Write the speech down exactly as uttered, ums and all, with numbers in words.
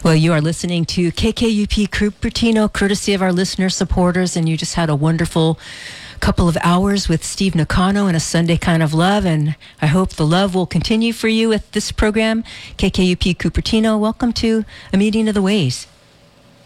Well, you are listening to K K U P Cupertino, courtesy of our listener supporters, and you just had a wonderful couple of hours with Steve Nakano and A Sunday Kind of Love, and I hope the love will continue for you with this program. K K U P Cupertino, welcome to A Meeting of the Ways.